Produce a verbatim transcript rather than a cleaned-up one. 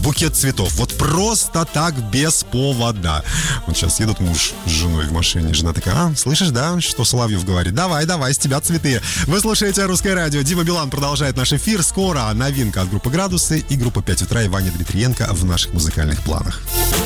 букет цветов. Вот просто так, без повода. Вот сейчас едут муж с женой в машине. Жена такая: а, слышишь, да, что Соловьев говорит? Давай, давай, с тебя цветы. Вы слушаете «Русское радио». Дима Билан продолжает наш эфир. Скоро новинка от группы «Градусы» и группа «пять утра» и Ваня Дмитриенко в наших музыкальных планах.